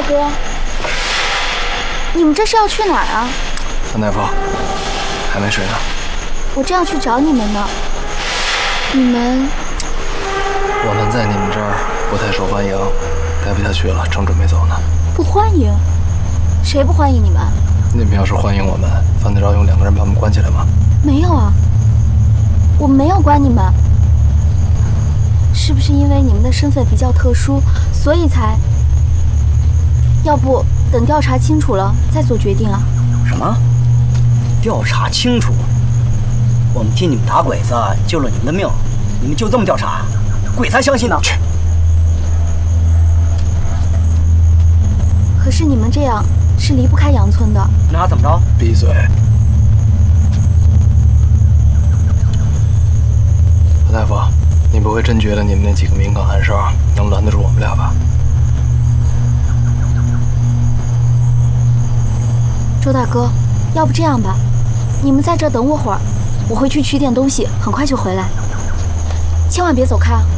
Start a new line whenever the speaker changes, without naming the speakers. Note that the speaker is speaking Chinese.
哥，你们这是要去哪儿啊？
范大夫，还没睡呢。
我正要去找你们呢。你们？
我们在你们这儿不太受欢迎，待不下去了，正准备走呢。
不欢迎？谁不欢迎你们？
你们要是欢迎我们，犯得着用2个人把我们关起来吗？
没有啊，我没有关你们。是不是因为你们的身份比较特殊，所以才？要不等调查清楚了再做决定啊？
什么？调查清楚？我们替你们打鬼子救了你们的命，你们就这么调查？鬼才相信呢！去。
可是你们这样是离不开杨村的。
那怎么着？
闭嘴！何大夫，你不会真觉得你们那几个民港暗哨能拦得住我们俩吧？
周大哥，要不这样吧，你们在这等我会儿，我回去取点东西，很快就回来。千万别走开啊！